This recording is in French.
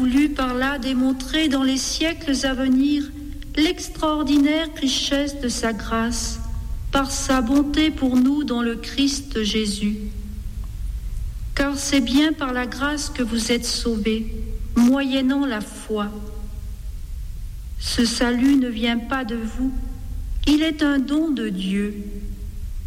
voulu par là démontrer dans les siècles à venir l'extraordinaire richesse de sa grâce, par sa bonté pour nous dans le Christ Jésus. Car c'est bien par la grâce que vous êtes sauvés, moyennant la foi. Ce salut ne vient pas de vous, il est un don de Dieu.